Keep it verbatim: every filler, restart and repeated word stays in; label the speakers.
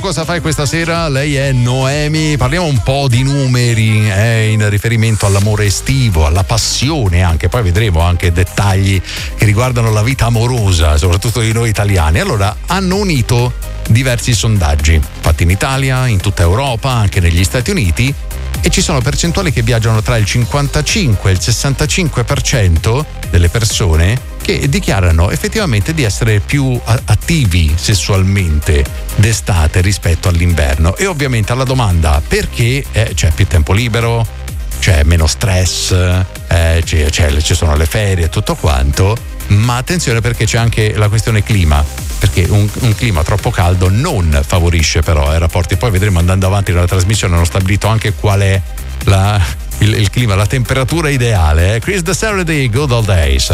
Speaker 1: cosa fai questa sera? Lei è Noemi, parliamo un po' di numeri eh, in riferimento all'amore estivo, alla passione anche, poi vedremo anche dettagli che riguardano la vita amorosa, soprattutto di noi italiani. Allora, hanno unito diversi sondaggi fatti in Italia, in tutta Europa, anche negli Stati Uniti, e ci sono percentuali che viaggiano tra il cinquantacinque e il sessantacinque per cento delle persone che dichiarano effettivamente di essere più attivi sessualmente d'estate rispetto all'inverno. E ovviamente alla domanda perché eh, c'è più tempo libero, c'è meno stress, eh, c'è, c'è, ci sono le ferie e tutto quanto, ma attenzione perché c'è anche la questione clima, perché un, un clima troppo caldo non favorisce però i rapporti. Poi vedremo andando avanti nella trasmissione, hanno stabilito anche qual è la, il, il clima, la temperatura ideale. eh. Chris the Saturday, Good Old Days.